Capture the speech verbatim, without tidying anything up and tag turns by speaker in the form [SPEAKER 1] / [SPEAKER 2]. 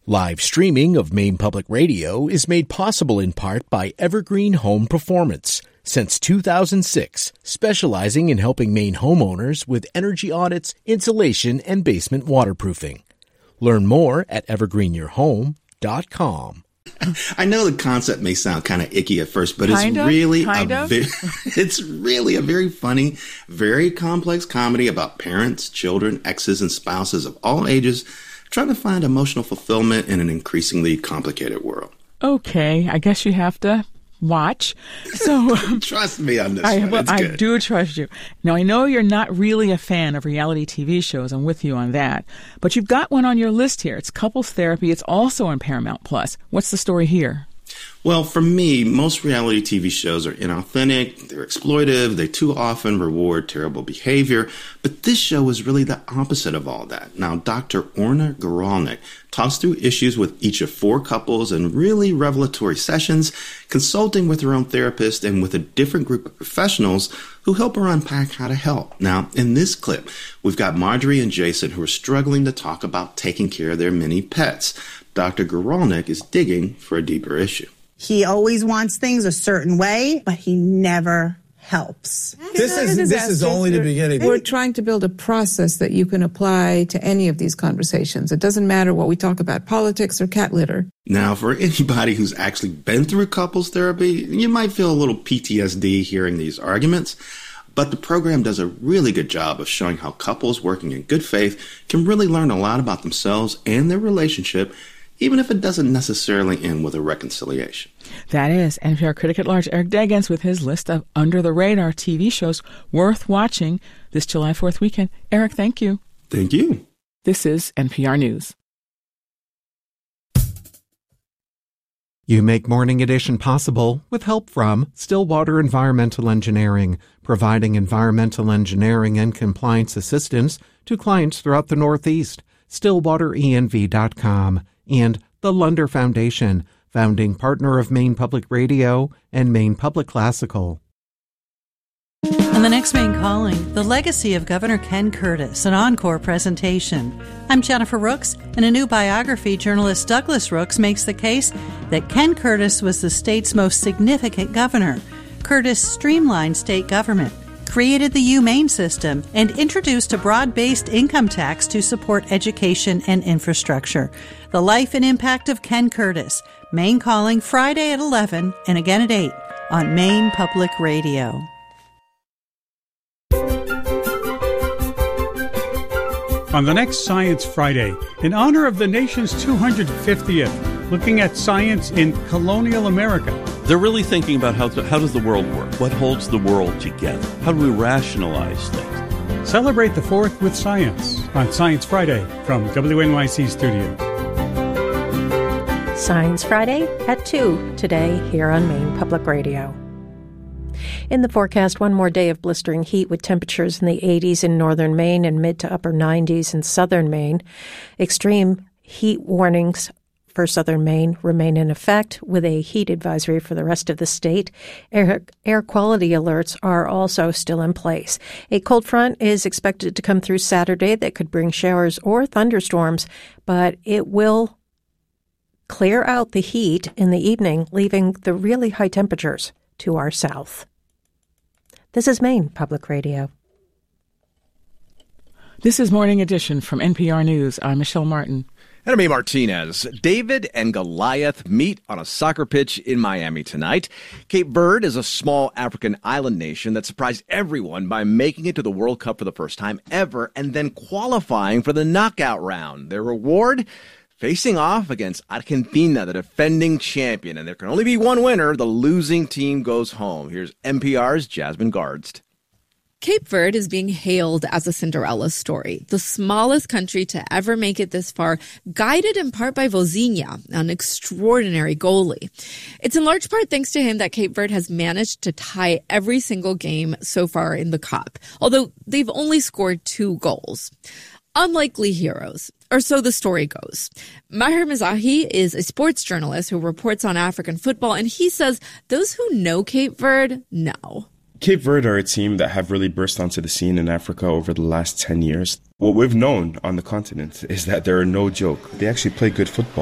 [SPEAKER 1] Live streaming of Maine Public Radio is made possible in part by Evergreen Home Performance. Since two thousand six, specializing in helping Maine homeowners with energy audits, insulation, and basement waterproofing. Learn more at evergreen your home dot com.
[SPEAKER 2] I know the concept may sound kind of icky at first, but kind it's of, really kind a of. Ve- it's really a very funny, very complex comedy about parents, children, exes, and spouses of all ages trying to find emotional fulfillment in an increasingly complicated world.
[SPEAKER 3] Okay, I guess you have to watch. So
[SPEAKER 2] trust me on this
[SPEAKER 3] I,
[SPEAKER 2] one.
[SPEAKER 3] Well,
[SPEAKER 2] it's
[SPEAKER 3] I
[SPEAKER 2] good.
[SPEAKER 3] do trust you. Now, I know you're not really a fan of reality T V shows. I'm with you on that. But you've got one on your list here. It's Couples Therapy. It's also on Paramount Plus. What's the story here?
[SPEAKER 2] Well, for me, most reality T V shows are inauthentic, they're exploitive, they too often reward terrible behavior, but this show is really the opposite of all that. Now, Doctor Orna Guralnick talks through issues with each of four couples in really revelatory sessions, consulting with her own therapist and with a different group of professionals who help her unpack how to help. Now, in this clip, we've got Marjorie and Jason who are struggling to talk about taking care of their mini pets. Doctor Guralnick is digging for a deeper issue.
[SPEAKER 4] He always wants things a certain way, but he never helps.
[SPEAKER 5] This is this is only the beginning.
[SPEAKER 6] We're trying to build a process that you can apply to any of these conversations. It doesn't matter what we talk about, politics or cat litter.
[SPEAKER 2] Now, for anybody who's actually been through couples therapy, you might feel a little P T S D hearing these arguments. But the program does a really good job of showing how couples working in good faith can really learn a lot about themselves and their relationship, even if it doesn't necessarily end with a reconciliation.
[SPEAKER 3] That is N P R critic at large Eric Deggans with his list of under-the-radar T V shows worth watching this July fourth weekend. Eric, thank you.
[SPEAKER 2] Thank you.
[SPEAKER 3] This is N P R News.
[SPEAKER 7] You make Morning Edition possible with help from Stillwater Environmental Engineering, providing environmental engineering and compliance assistance to clients throughout the Northeast. Stillwater E N V dot com. And the Lunder Foundation, founding partner of Maine Public Radio and Maine Public Classical.
[SPEAKER 8] On the next Maine Calling, the legacy of Governor Ken Curtis, an encore presentation. I'm Jennifer Rooks. In a new biography, journalist Douglas Rooks makes the case that Ken Curtis was the state's most significant governor. Curtis streamlined state government, created the UMaine system, and introduced a broad-based income tax to support education and infrastructure. The life and impact of Ken Curtis. Maine Calling, Friday at eleven and again at eight on Maine Public Radio.
[SPEAKER 9] On the next Science Friday, in honor of the nation's two hundred fiftieth, looking at science in colonial America.
[SPEAKER 10] They're really thinking about how, to, how does the world work? What holds the world together? How do we rationalize things?
[SPEAKER 9] Celebrate the fourth with science on Science Friday from W N Y C Studio.
[SPEAKER 11] Science Friday at two today here on Maine Public Radio. In the forecast, one more day of blistering heat with temperatures in the eighties in northern Maine and mid to upper nineties in southern Maine. Extreme heat warnings for southern Maine remain in effect with a heat advisory for the rest of the state. Air, air quality alerts are also still in place. A cold front is expected to come through Saturday that could bring showers or thunderstorms, but it will clear out the heat in the evening, leaving the really high temperatures to our south. This is Maine Public Radio.
[SPEAKER 3] This is Morning Edition from N P R News. I'm Michelle Martin.
[SPEAKER 12] And I'm A. Martinez. David and Goliath meet on a soccer pitch in Miami tonight. Cape Verde is a small African island nation that surprised everyone by making it to the World Cup for the first time ever and then qualifying for the knockout round. Their reward? Facing off against Argentina, the defending champion. And there can only be one winner. The losing team goes home. Here's N P R's Jasmine Gardst.
[SPEAKER 13] Cape Verde is being hailed as a Cinderella story, the smallest country to ever make it this far, guided in part by Vozinha, an extraordinary goalie. It's in large part thanks to him that Cape Verde has managed to tie every single game so far in the Cup, although they've only scored two goals. Unlikely heroes, or so the story goes. Maher Mizrahi is a sports journalist who reports on African football, and he says those who know Cape Verde know.
[SPEAKER 14] Cape Verde are a team that have really burst onto the scene in Africa over the last ten years. What we've known on the continent is that they're no joke. They actually play good football.